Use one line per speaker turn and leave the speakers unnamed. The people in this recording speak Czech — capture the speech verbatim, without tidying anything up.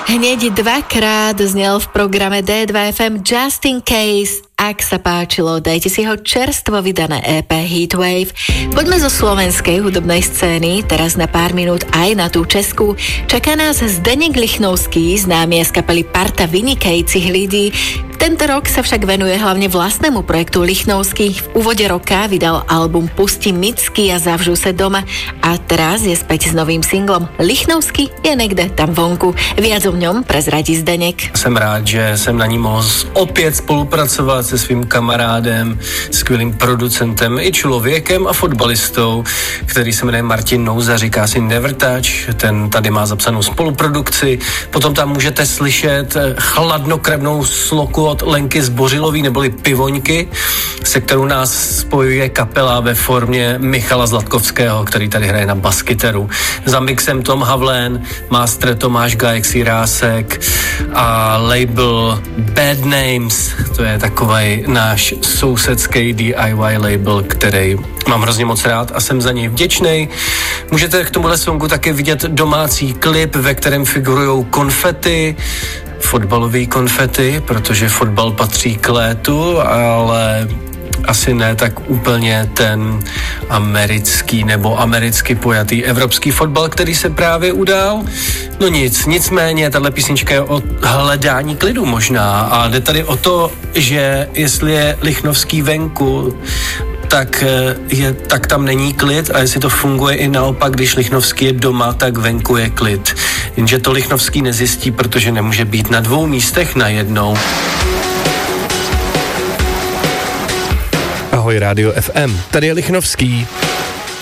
Hneď dvakrát znel v programe dé dva ef em Just in Case. Ak sa páčilo, dajte si ho čerstvo vydané é pé Heatwave. Poďme zo slovenskej hudobnej scény, teraz na pár minút aj na tú českú. Čaká nás Zdeněk Lichnovský, známy z kapely Parta vynikajúcich ľudí. Tento rok sa však venuje hlavne vlastnému projektu Lichnovský. V úvode roka vydal album Pusti Micky a Zavřu se doma a teraz je späť s novým singlom. Lichnovský je někde tam vonku. Viac o ňom prezradí Zdeněk.
Jsem rád, že jsem na ní mohl opět spolupracovat se svým kamarádem, skvělým producentem i člověkem a fotbalistou, který se jmenuje Martin Nouza, říká si Never Touch, ten tady má zapsanou spoluprodukci. Potom tam můžete slyšet chladnokrevnou sloku od Lenky Zbořilový neboli Pivoňky, se kterou nás spojuje kapela ve formě Michala Zlatkovského, který tady hraje na baskyteru. Za mixem Tom Havlén, master Tomáš Gajek Sirásek a label Bad Names, to je takový náš sousedský D I Y label, který mám hrozně moc rád a jsem za něj vděčnej. Můžete k tomuhle songu také vidět domácí klip, ve kterém figurujou konfety, fotbalový konfety, protože fotbal patří k létu, ale asi ne tak úplně ten americký nebo americky pojatý evropský fotbal, který se právě udál. No nic, nicméně tahle písnička je o hledání klidu možná a jde tady o to, že jestli je Lichnovský venku, tak, je, tak tam není klid a jestli to funguje i naopak, když Lichnovský je doma, tak venku je klid. Jenže to Lichnovský nezjistí, protože nemůže být na dvou místech najednou.
Ahoj Rádio ef em, tady je Lichnovský.